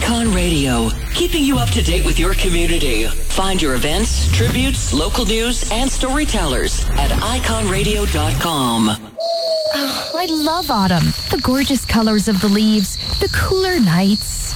Icon Radio, keeping you up to date with your community. Find your events, tributes, local news, and storytellers at iconradio.com. Oh, I love autumn. The gorgeous colors of the leaves, the cooler nights.